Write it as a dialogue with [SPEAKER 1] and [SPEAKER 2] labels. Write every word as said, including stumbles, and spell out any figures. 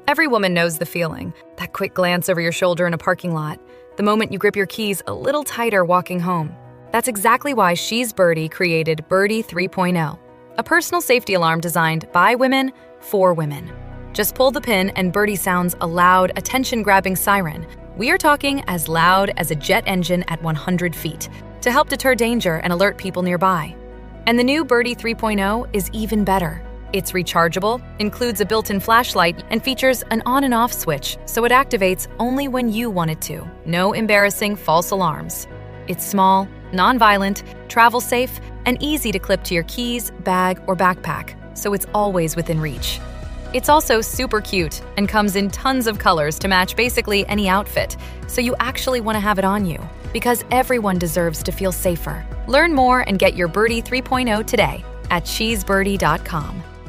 [SPEAKER 1] Every woman knows the feeling, that quick glance over your shoulder in a parking lot, the moment you grip your keys a little tighter walking home. That's exactly why She's Birdie created Birdie three point oh, a personal safety alarm designed by women for women. Just pull the pin and Birdie sounds a loud, attention-grabbing siren. We are talking as loud as a jet engine at one hundred feet to help deter danger and alert people nearby. And the new Birdie three point oh is even better. It's rechargeable, includes a built-in flashlight, and features an on and off switch, so it activates only when you want it to. No embarrassing false alarms. It's small, non-violent, travel safe, and easy to clip to your keys, bag, or backpack, so it's always within reach. It's also super cute and comes in tons of colors to match basically any outfit, so you actually want to have it on you, because everyone deserves to feel safer. Learn more and get your Birdie three point oh today at she's birdie dot com.